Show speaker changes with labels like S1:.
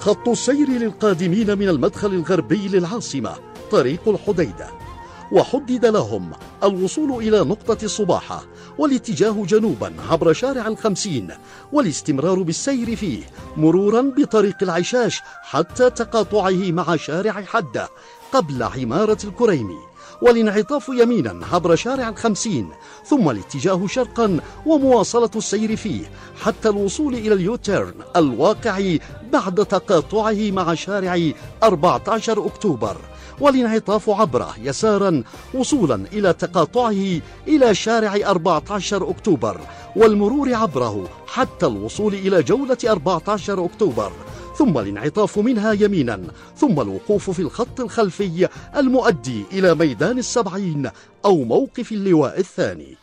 S1: خط السير للقادمين من المدخل الغربي للعاصمة طريق الحديدة، وحدد لهم الوصول إلى نقطة الصباحة والاتجاه جنوبا عبر شارع 50 والاستمرار بالسير فيه مرورا بطريق العشاش حتى تقاطعه مع شارع حدة قبل عمارة الكريمي، والانعطاف يمينا عبر شارع 50 ثم الاتجاه شرقا ومواصلة السير فيه حتى الوصول إلى اليوتيرن الواقع بعد تقاطعه مع شارع 14 أكتوبر، والانعطاف عبره يسارا وصولا إلى تقاطعه إلى شارع 14 أكتوبر والمرور عبره حتى الوصول إلى جولة 14 أكتوبر، ثم الانعطاف منها يمينا ثم الوقوف في الخط الخلفي المؤدي إلى ميدان 70 أو موقف اللواء الثاني.